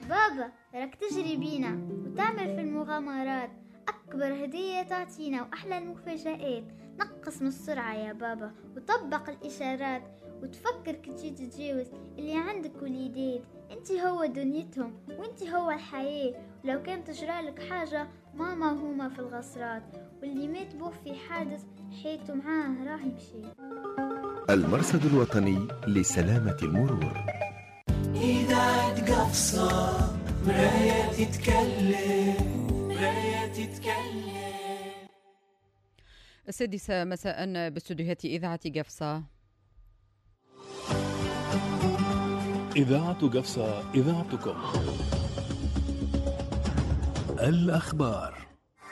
بابا راك تجري بينا وتعمل في المغامرات، أكبر هدية تعطينا وأحلى المفاجآت. نقص من السرعة يا بابا وطبق الإشارات، وتفكر كي تجي تتجاوز اللي عندك وليدات. انت هو دنيتهم وانت هو الحياة، ولو كان تجرالك حاجة ماما وهما في الغصرات، واللي مات بوه في حادث حياته معاه راه يمشي. المرصد الوطني لسلامة المرور. إذاعة قفصة مراية تتكلم، مراية تتكلم. 6 مساء باستديوهات إذاعة قفصة. إذاعة قفصة، إذاعتكم. الأخبار.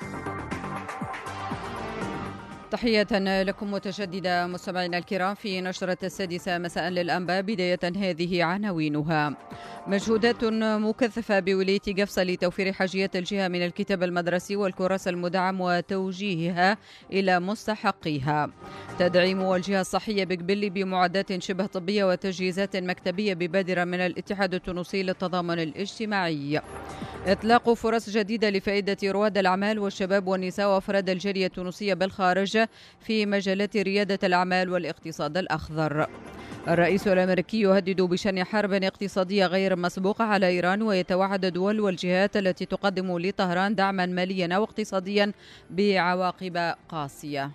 تحية لكم متجددة مستمعينا الكرام في نشرة 6 مساء للأنباء. بداية هذه عناوينها: مجهودات مكثفة بولاية قفصة لتوفير حاجيات الجهة من الكتاب المدرسي والكراسة المدعم وتوجيهها إلى مستحقيها. تدعيم الجهة الصحية بقبلي بمعدات شبه طبية وتجهيزات مكتبية ببادرة من الاتحاد التونسي للتضامن الاجتماعي. إطلاق فرص جديدة لفائدة رواد الأعمال والشباب والنساء وأفراد الجالية التونسية بالخارج في مجالات ريادة الأعمال والاقتصاد الأخضر. الرئيس الأمريكي يهدد بشن حرب اقتصادية غير مسبوقة على إيران، ويتوعد الدول والجهات التي تقدم لطهران دعما ماليا واقتصاديا بعواقب قاسية.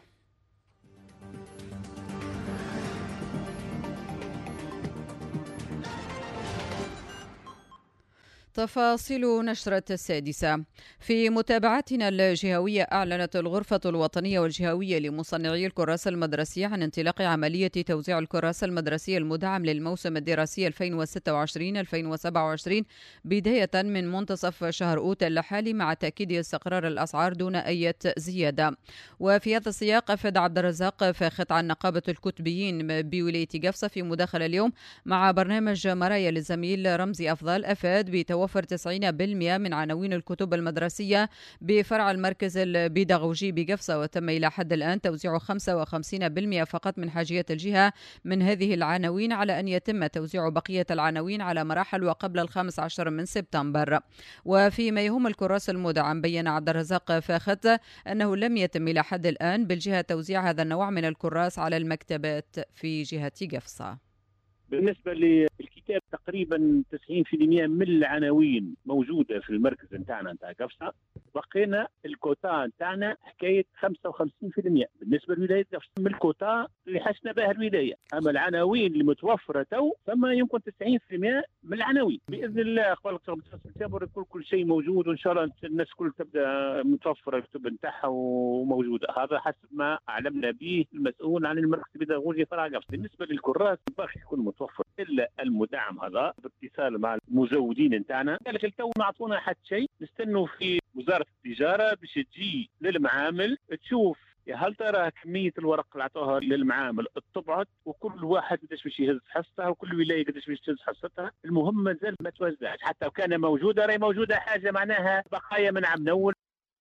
تفاصيل نشرة 6. في متابعتنا الجهوية، أعلنت الغرفة الوطنية والجهوية لمصنعي الكراسة المدرسية عن انطلاق عملية توزيع الكراسة المدرسية المدعم للموسم الدراسي 2026-2027 بداية من منتصف شهر أوت الحالي، مع تأكيد استقرار الأسعار دون أي زيادة. وفي هذا السياق، أفاد عبد الرزاق فاخت عن نقابة الكتبيين بولاية قفصة في مداخلة اليوم مع برنامج مرايا للزميل رمزي أفضل، أفاد بتوفر 90% من عناوين الكتب المدرسية بفرع المركز البيداغوجي بقفصة، وتم إلى حد الآن توزيع 55% فقط من حاجيات الجهة من هذه العناوين، على أن يتم توزيع بقية العناوين على مراحل وقبل 15 من سبتمبر. وفيما يهم الكراس المدعم، بيّن عبد الرزاق فاخت أنه لم يتم إلى حد الآن بالجهة توزيع هذا النوع من الكراس على المكتبات في جهة قفصة. بالنسبة للكتاب تقريبا 90% من العناوين موجودة في المركز نتاعنا نتاع قفصة. بقينا الكوتا نتاعنا حكاية 55% بالنسبة لولاية قفصة من الكوتا اللي حسنا بها الولاية. أما العناوين اللي متوفرة ثم يمكن 90% من العناوين بإذن الله. قبل سبتمبر يكون كل شيء موجود، وإن شاء الله الناس كل تبدأ متوفرة الكتب نتاعها وموجودة. هذا حسب ما أعلمنا به المسؤول عن المركز البيداغوجي فرع قفصة. بالنسبة للكراس باقي يكون متوفر إلا المدعم هذا باتصال مع المزودين نتاعنا. لكن التو ما عطونا حد شيء، نستنوا في وزارة التجارة باش تجي للمعامل تشوف هل ترى كمية الورق اللي عطوها للمعامل اتطبعت، وكل واحد قداش باش يهز حصته، وكل ولاية قداش باش تهز حصتها. المهم مازال ما توزعش، حتى لو كان موجودة راهي موجودة حاجة معناها بقايا من عام أول.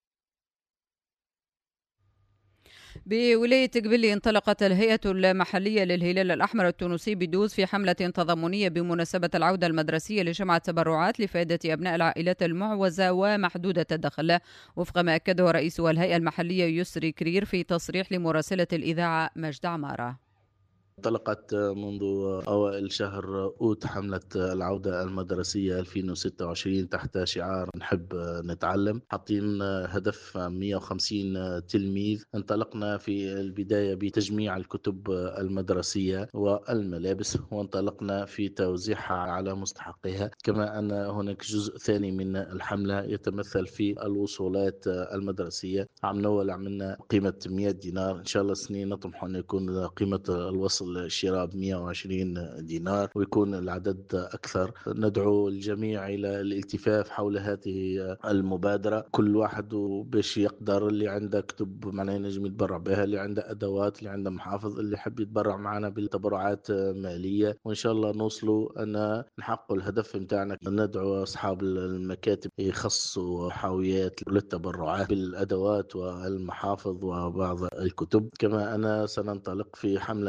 بولاية قبلي انطلقت الهيئة المحلية للهلال الأحمر التونسي بدوز في حملة تضامنية بمناسبة العودة المدرسية لجمع تبرعات لفائدة أبناء العائلات المعوزة ومحدودة الدخل، وفق ما أكده رئيس الهيئة المحلية يسري كرير في تصريح لمراسلة الإذاعة مجد عمارة. انطلقت منذ أوائل شهر أوت حملة العودة المدرسية 2026 تحت شعار نحب نتعلم. حاطين هدف 150 تلميذ. انطلقنا في البداية بتجميع الكتب المدرسية والملابس، وانطلقنا في توزيعها على مستحقيها. كما أن هناك جزء ثاني من الحملة يتمثل في الوصولات المدرسية. عام نول عملنا قيمة 100 دينار، إن شاء الله السنين نطمح أن يكون قيمة الوصل الشراء 120 دينار ويكون العدد أكثر. ندعو الجميع إلى الالتفاف حول هذه المبادرة، كل واحد باش يقدر. اللي عنده كتب معنا ينجم يتبرع بها، اللي عنده أدوات، اللي عنده محافظ، اللي يحب يتبرع معنا بالتبرعات مالية، وإن شاء الله نوصلوا أن نحقق الهدف متاعنا. ندعو أصحاب المكاتب يخصصوا حاويات للتبرعات بالأدوات والمحافظ وبعض الكتب. كما أنا سننطلق في حملة إن شاء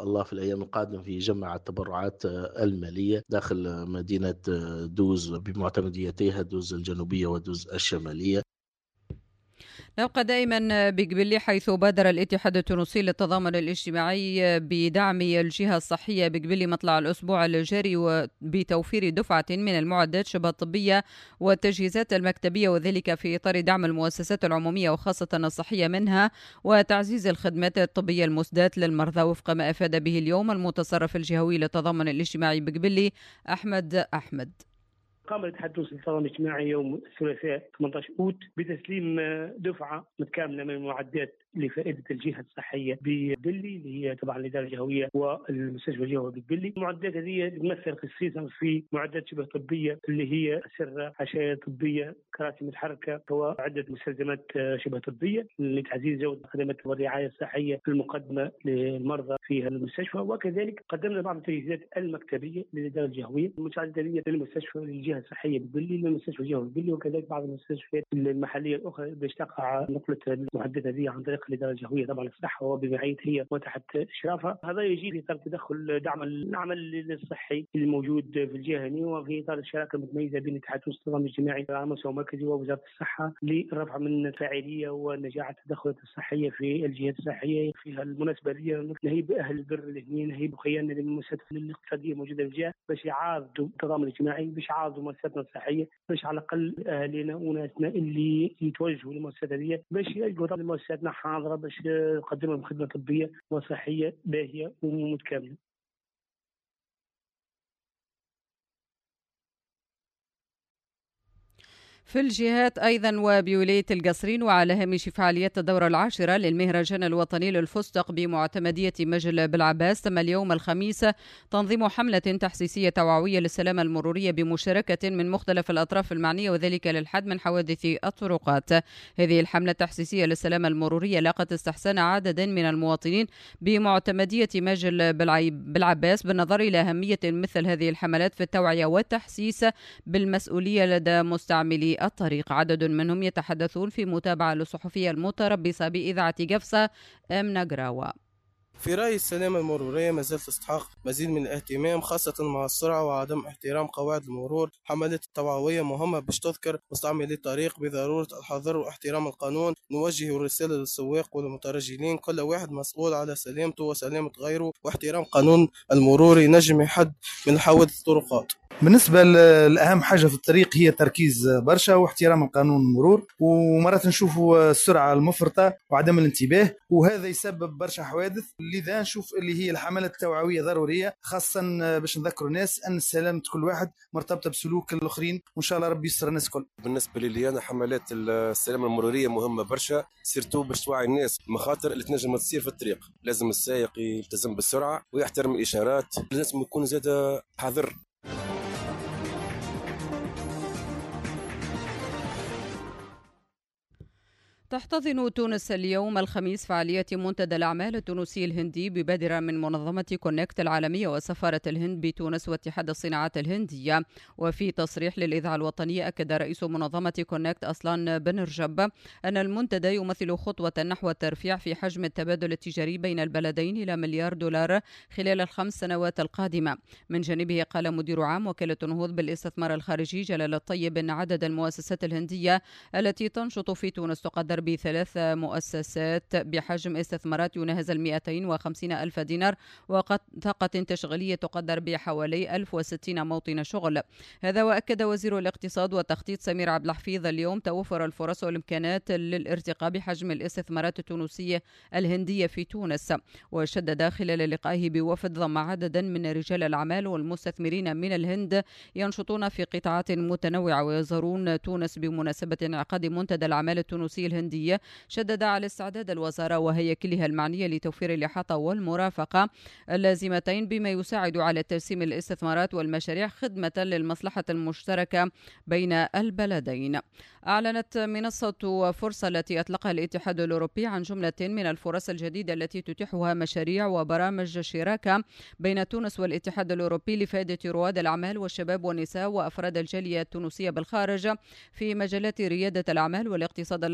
شاء الله في الأيام القادمة في جمع التبرعات المالية داخل مدينة دوز بمعتمديتيها دوز الجنوبية ودوز الشمالية. نبقى دائما بقبلي، حيث بادر الاتحاد التونسي للتضامن الاجتماعي بدعم الجهة الصحية بقبلي مطلع الأسبوع الجاري وبتوفير دفعة من المعدات شبه الطبية والتجهيزات المكتبية، وذلك في إطار دعم المؤسسات العمومية وخاصة الصحية منها، وتعزيز الخدمات الطبية المسداة للمرضى وفق ما أفاد به اليوم المتصرف الجهوي للتضامن الاجتماعي بقبلي أحمد. قام الاتحاد التونسي للتضامن الاجتماعي يوم الثلاثاء 18 أوت بتسليم دفعة متكاملة من المعدات لفائدة الجهة الصحية ببلي اللي هي تبع الإدارة الجهوية والمستشفى الجهوي ببلي. المعدات هذه تمثل خصيصا في معدات شبه طبية اللي هي أسرة، حشاية طبية، كراسي متحركة، وعدة مستلزمات شبه طبية لتعزيز جودة الخدمات والرعاية الصحية المقدمة للمرضى في المستشفى. وكذلك قدمنا بعض التجهيزات المكتبية للإدارة الجهوية المساعدة للمستشفى للجهة الصحية ببلي للمستشفى الجهوي ببلي، وكذلك بعض المستشفيات المحلية الأخرى باش تقع نقلة المعدات هذه عن طريق الإدارة الجهوية طبعا الصحة وبرعايتها وتحت إشرافها. هذا يجي في إطار تدخل دعم العمل الصحي الموجود في الجهة هنا، وفي إطار الشراكة المتميزة بين الاتحاد التونسي للتضامن الاجتماعي على مستوى مركزي ووزارة الصحة للرفع من الفاعلية ونجاح التدخلات الصحية في الجهات الصحية. فيها المناسبة لي نهيب أهل البر اللي نهيب خيالنا للمؤسسات الاقتصادية الموجودة في الجهة باش يعارضوا التضامن الاجتماعي، باش يعارضوا مؤسساتنا الصحية، باش على الأقل أهالينا وناسنا اللي يتوجهوا للمؤسسات هذه باش يلقوا مؤسساتنا حاضرة باش تقدم لهم خدمة طبية وصحية باهية ومتكاملة. في الجهات أيضا وبولاية القصرين وعلى هامش فعاليات الدورة 10 للمهرجان الوطني للفستق بمعتمدية مجل بالعباس، تم اليوم الخميس تنظيم حملة تحسيسية توعوية للسلامة المرورية بمشاركة من مختلف الأطراف المعنية، وذلك للحد من حوادث الطرقات. هذه الحملة التحسيسية للسلامة المرورية لاقت استحسان عدد من المواطنين بمعتمدية مجل بالعباس بالنظر إلى أهمية مثل هذه الحملات في التوعية والتحسيس بالمسؤولية لدى مستعملي الطريق. عدد منهم يتحدثون في متابعة للصحفية المتربصة بإذاعة قفصة أمنة قراوة. في رأي السلامة المرورية ما زالت تستحق مزيد من الاهتمام، خاصة مع السرعة وعدم احترام قواعد المرور. حملات التوعوية مهمة باش تذكر مستعملي الطريق بضرورة الحذر واحترام القانون. نوجه رسالة للسواق والمترجلين، كل واحد مسؤول على سلامته وسلامة غيره، واحترام قانون المرور ينجم يحد من حوادث الطرقات. بالنسبة لأهم حاجة في الطريق هي تركيز برشا واحترام القانون المرور، ومرات نشوفوا السرعة المفرطة وعدم الانتباه، وهذا يسبب برشا حوادث. لذا نشوف اللي هي الحملات التوعوية ضرورية، خاصة باش نذكروا الناس أن سلامة كل واحد مرتبطة بسلوك الآخرين، وإن شاء الله ربي يستر الناس الكل. بالنسبة لي أنا حملات السلامة المرورية مهمة برشا، سيرتو باش توعي الناس مخاطر اللي تنجم تصير في الطريق. لازم السائق يلتزم بالسرعة ويحترم الإشارات، لازم يكون زاد حذر. تحتضن تونس اليوم الخميس فعاليات منتدى الأعمال التونسي الهندي ببادرة من منظمة كونكت العالمية وسفارة الهند بتونس واتحاد الصناعات الهندية. وفي تصريح للإذاعة الوطنية أكد رئيس منظمة كونكت أصلان بن رجب أن المنتدى يمثل خطوة نحو الترفيع في حجم التبادل التجاري بين البلدين إلى $1 مليار خلال ال5 سنوات القادمة. من جانبه قال مدير عام وكالة النهوض بالاستثمار الخارجي جلال الطيب أن عدد المؤسسات الهندية التي تنشط في تونس تقدر ب3 مؤسسات بحجم استثمارات يناهز 250,000 دينار وطاقة تشغيلية تقدر بحوالي 1060 موطن شغل. هذا وأكد وزير الاقتصاد والتخطيط سمير عبد الحفيظ اليوم توفر الفرص والإمكانات للارتقاء بحجم الاستثمارات التونسية الهندية في تونس. وشدد خلال لقائه بوفد ضم عددا من رجال الأعمال والمستثمرين من الهند ينشطون في قطاعات متنوعة ويزورون تونس بمناسبة انعقاد منتدى الأعمال التونسي الهندي. شدد على استعداد الوزارة وهيكلها المعنية لتوفير الإحاطة والمرافقة اللازمتين بما يساعد على ترسيم الاستثمارات والمشاريع خدمة للمصلحة المشتركة بين البلدين. أعلنت منصة فرصة التي أطلقها الاتحاد الأوروبي عن جملة من الفرص الجديدة التي تتيحها مشاريع وبرامج شراكة بين تونس والاتحاد الأوروبي لفائدة رواد الأعمال والشباب والنساء وأفراد الجالية التونسية بالخارج في مجالات ريادة الأعمال والاقتصاد الأخضر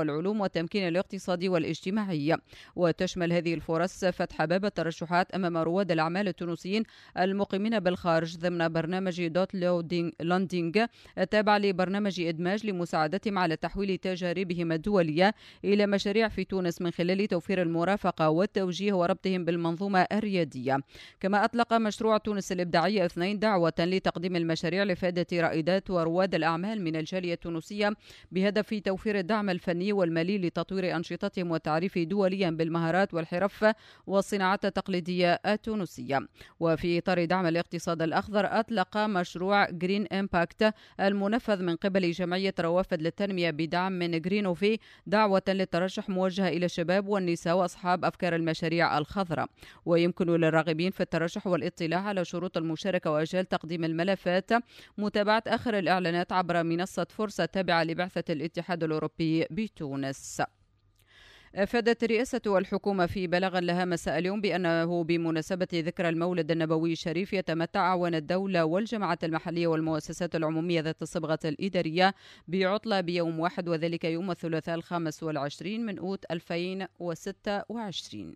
والعلوم والتمكين الاقتصادي والاجتماعي. وتشمل هذه الفرص فتح باب الترشحات أمام رواد الأعمال التونسيين المقيمين بالخارج ضمن برنامج دوت لوندينج التابع لبرنامج إدماج لمساعدتهم على تحويل تجاربهم الدولية إلى مشاريع في تونس من خلال توفير المرافقة والتوجيه وربطهم بالمنظومة الريادية. كما أطلق مشروع تونس الإبداعية 2 دعوة لتقديم المشاريع لفائدة رائدات ورواد الأعمال من الجالية التونسية بهدف توفير الدعم الفني والمالي لتطوير أنشطتهم والتعريف دوليا بالمهارات والحرف والصناعات التقليدية التونسية. وفي إطار دعم الاقتصاد الأخضر أطلق مشروع جرين إمباكت المنفذ من قبل جمعية روافد للتنمية بدعم من جرينوفي دعوة للترشح موجهة إلى الشباب والنساء وأصحاب أفكار المشاريع الخضراء. ويمكن للراغبين في الترشح والاطلاع على شروط المشاركة وأجال تقديم الملفات متابعة آخر الإعلانات عبر منصة فرصة تابعة لبعثة الاتحاد الأوروبي بتونس. أفادت الرئاسة والحكومة في بلاغ لها مساء اليوم بأنه بمناسبة ذكرى المولد النبوي الشريف يتمتع أعوان الدولة والجماعات المحلية والمؤسسات العمومية ذات الصبغة الإدارية بعطلة بيوم واحد، وذلك يوم الثلاثاء 25 من أوت 2026.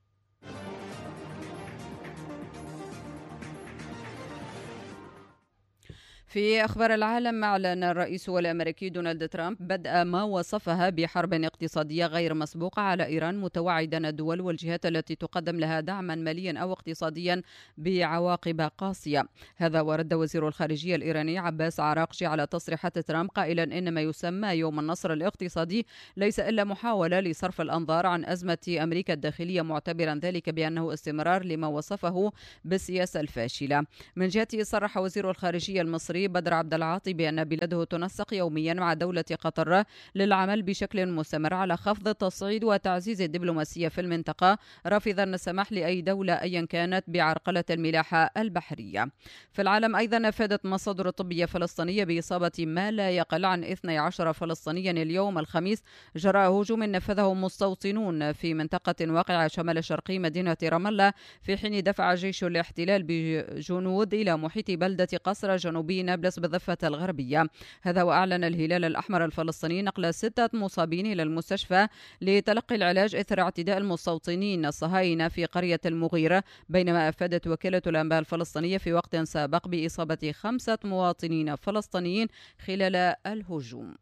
في أخبار العالم، أعلن الرئيس الأمريكي دونالد ترامب بدء ما وصفها بحرب اقتصادية غير مسبوقة على إيران، متوعدا الدول والجهات التي تقدم لها دعما ماليا أو اقتصاديا بعواقب قاسية. هذا ورد وزير الخارجية الإيراني عباس عراقجي على تصريحات ترامب قائلا إن ما يسمى يوم النصر الاقتصادي ليس إلا محاولة لصرف الأنظار عن أزمة أمريكا الداخلية، معتبرا ذلك بأنه استمرار لما وصفه بالسياسة الفاشلة. من جهته صرح وزير الخارجية المصري بدر عبد العاطي بأن بلاده تنسق يوميا مع دولة قطر للعمل بشكل مستمر على خفض التصعيد وتعزيز الدبلوماسية في المنطقة، رافضا السماح لأي دولة أيا كانت بعرقلة الملاحة البحرية. في العالم أيضا أفادت مصادر طبية فلسطينية بإصابة ما لا يقل عن 12 فلسطينيا اليوم الخميس جراء هجوم نفذه مستوطنون في منطقة واقعة شمال شرقي مدينة رام الله، في حين دفع جيش الاحتلال بجنود إلى محيط بلدة قصر جنوبي نابلس بالضفة الغربية. هذا وأعلن الهلال الأحمر الفلسطيني نقل 6 مصابين إلى المستشفى لتلقي العلاج إثر اعتداء المستوطنين الصهاينة في قرية المغيرة، بينما أفادت وكالة الأنباء الفلسطينية في وقت سابق بإصابة 5 مواطنين فلسطينيين خلال الهجوم.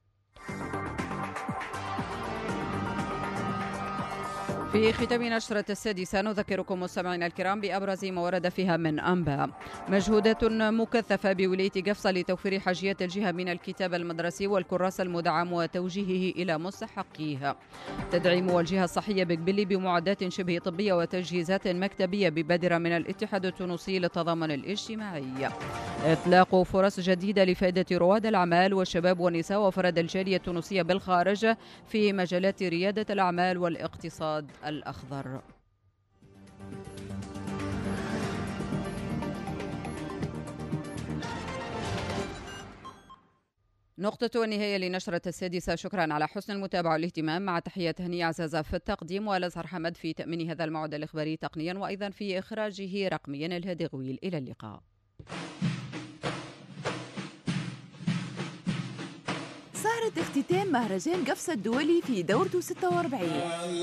في ختام نشرة السادسة نذكركم مستمعينا الكرام بأبرز ما ورد فيها من أنباء. مجهودات مكثفة بولاية قفصة لتوفير حاجيات الجهة من الكتاب المدرسي والكراس المدعم وتوجيهه إلى مستحقيها. تدعيم الجهة الصحية بقبلي بمعدات شبه طبية وتجهيزات مكتبية ببادرة من الاتحاد التونسي للتضامن الاجتماعي. إطلاق فرص جديدة لفائدة رواد الأعمال والشباب والنساء وأفراد الجالية التونسية بالخارج في مجالات ريادة الأعمال والاقتصاد الأخضر. نقطة النهاية لنشرة السادسة. شكرا على حسن المتابعة والاهتمام، مع تحية هنية عزازة في التقديم والأزهر حمد في تأمين هذا الموعد الإخباري تقنيا وأيضا في إخراجه رقميا. الهادي غويل، إلى اللقاء. سهرة اختتام مهرجان قفصة الدولي في دورته 46.